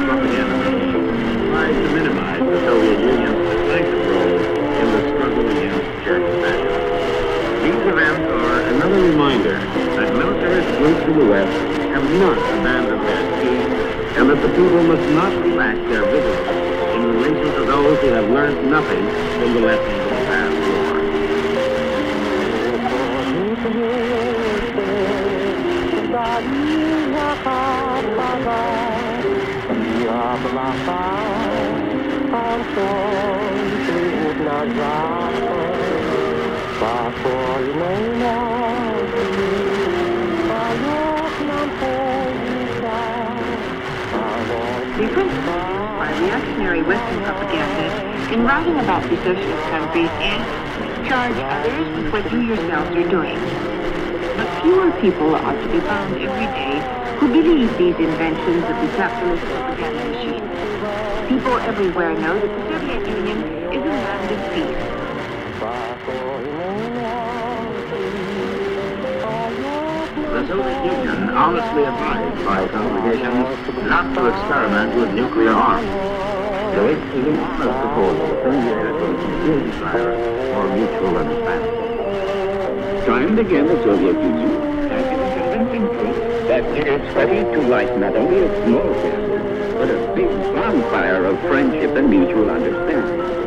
propaganda tries to minimize the Soviet Union's decisive role in the struggle against German fascism. These events are another reminder that militarist groups in the West have not abandoned their scheme, and that the people must not relax their vigilance in relation to those who have learned nothing from the lessons of the past war. The principle by reactionary Western propaganda in writing about the socialist countries is charge others with what you yourselves are doing. But fewer people are to be found every day who believe these inventions of the capitalist propaganda machine. People everywhere know that the Soviet Union is a land of peace. The Soviet Union honestly advised by its obligations not to experiment with nuclear arms. So it is an honest proposal to sincere desire for mutual understanding. Joined again the Soviet Union has been convincing proof that it is ready to light not only a small candle, but a big bonfire of friendship and mutual understanding.